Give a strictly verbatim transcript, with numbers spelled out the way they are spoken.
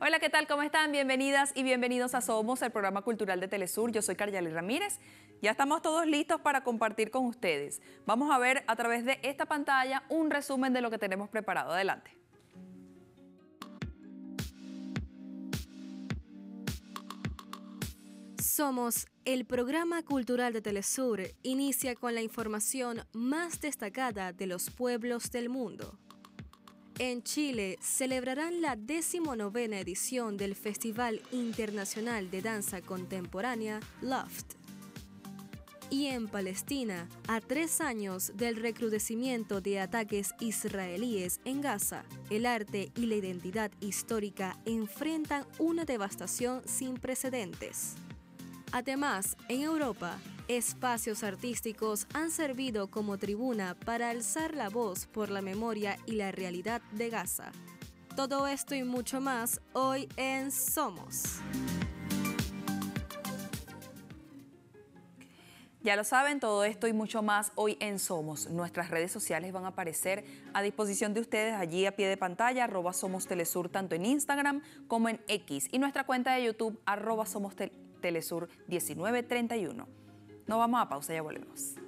Hola, ¿qué tal? ¿Cómo están? Bienvenidas y bienvenidos a Somos, el programa cultural de Telesur. Yo soy Karyali Ramírez. Ya estamos todos listos para compartir con ustedes. Vamos a ver a través de esta pantalla un resumen de lo que tenemos preparado. Adelante. Somos, el programa cultural de Telesur, inicia con la información más destacada de los pueblos del mundo. En Chile celebrarán la decimonovena edición del Festival Internacional de Danza Contemporánea LOFT. Y en Palestina, a tres años del recrudecimiento de ataques israelíes en Gaza, el arte y la identidad histórica enfrentan una devastación sin precedentes. Además, en Europa, espacios artísticos han servido como tribuna para alzar la voz por la memoria y la realidad de Gaza. Todo esto y mucho más hoy en Somos. Ya lo saben, todo esto y mucho más hoy en Somos. Nuestras redes sociales van a aparecer a disposición de ustedes allí a pie de pantalla, arroba Somos Telesur, tanto en Instagram como en X. Y nuestra cuenta de YouTube, arroba Somos Telesur diecinueve treinta y uno. Nos vamos a pausa, ya volvemos.